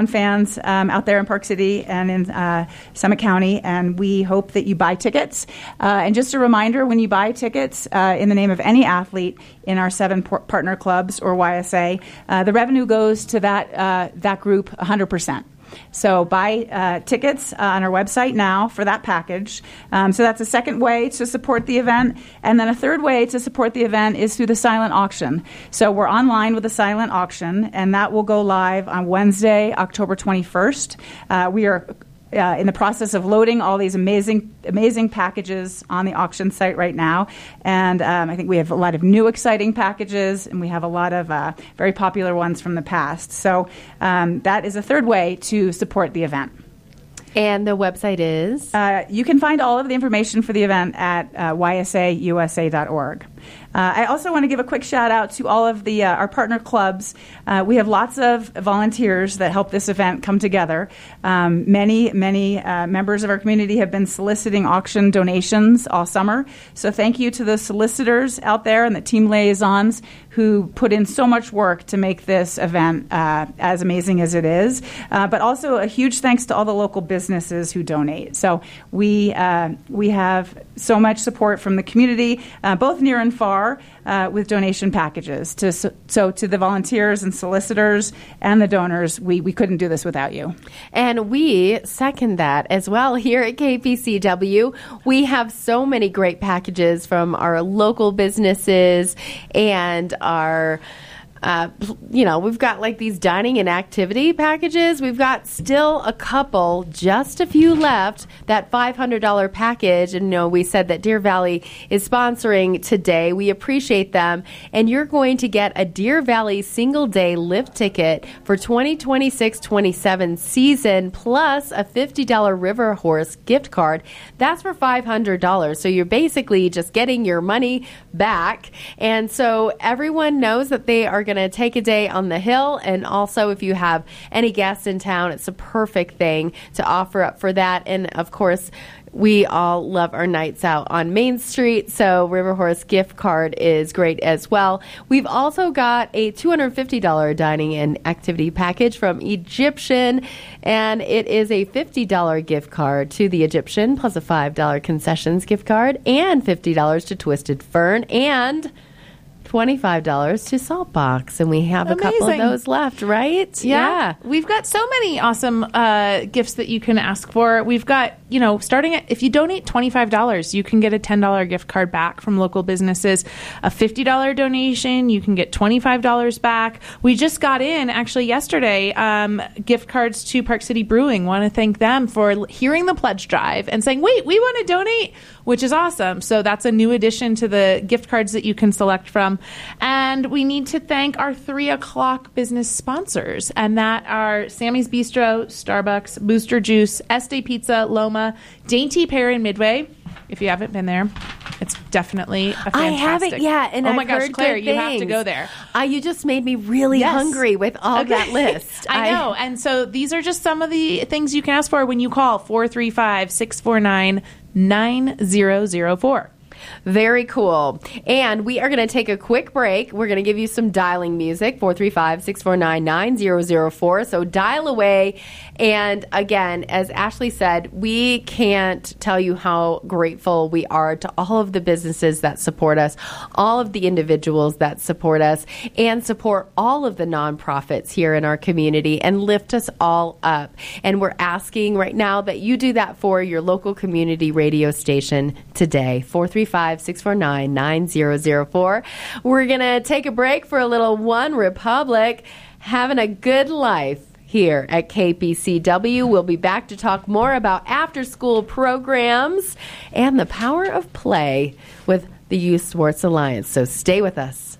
fans out there in Park City and in Summit County, and we hope that you buy tickets. And just a reminder, when you buy tickets in the name of any athlete in our 7 partner clubs or YSA, the revenue goes to that group 100%. So buy tickets on our website now for that package. So that's a second way to support the event. And then a third way to support the event is through the silent auction. So we're online with a silent auction, and that will go live on Wednesday, October 21st. We are in the process of loading all these amazing packages on the auction site right now. And I think we have a lot of new exciting packages, and we have a lot of very popular ones from the past. So that is a third way to support the event. And the website is? You can find all of the information for the event at ysausa.org. I also want to give a quick shout out to all of our partner clubs. We have lots of volunteers that help this event come together. Many members of our community have been soliciting auction donations all summer. So thank you to the solicitors out there and the team liaisons who put in so much work to make this event as amazing as it is. But also a huge thanks to all the local businesses who donate. So we have so much support from the community, both near and far, with donation packages. So to the volunteers and solicitors and the donors, we couldn't do this without you. And we second that as well here at KPCW. We have so many great packages from our local businesses and our we've got like these dining and activity packages. We've got still a couple, just a few left, that $500 package. And we said that Deer Valley is sponsoring today. We appreciate them. And you're going to get a Deer Valley single day lift ticket for 2026-27 season, plus a $50 River Horse gift card. That's for $500. So you're basically just getting your money back. And so everyone knows that they are going to take a day on the hill, and also if you have any guests in town, it's a perfect thing to offer up for that. And of course, we all love our nights out on Main Street, so River Horse gift card is great as well. We've also got a $250 dining and activity package from Egyptian, and it is a $50 gift card to the Egyptian, plus a $5 concessions gift card, and $50 to Twisted Fern, and $25 to Saltbox, and we have a couple of those left, right? Yeah. We've got so many awesome gifts that you can ask for. We've got, starting at, if you donate $25, you can get a $10 gift card back from local businesses. A $50 donation, you can get $25 back. We just got in, actually yesterday, gift cards to Park City Brewing. Want to thank them for hearing the pledge drive and saying, wait, we want to donate, which is awesome. So that's a new addition to the gift cards that you can select from. And we need to thank our 3 o'clock business sponsors, and that are Sammy's Bistro, Starbucks, Booster Juice, Este Pizza, Loma, Dainty Pear in Midway. If you haven't been there, it's definitely a fantastic. I haven't yet, and oh my I've gosh, heard Claire, good you have to things. go there. You just made me really hungry with all that list. I know, and so these are just some of the things you can ask for when you call 435-649-9004. Very cool. And we are going to take a quick break. We're going to give you some dialing music, 435-649-9004. So dial away. And again, as Ashley said, we can't tell you how grateful we are to all of the businesses that support us, all of the individuals that support us, and support all of the nonprofits here in our community and lift us all up. And we're asking right now that you do that for your local community radio station today, 435-649-9004. We're going to take a break for a little One Republic, having a good life here at KPCW. We'll be back to talk more about after-school programs and the power of play with the Youth Sports Alliance. So stay with us.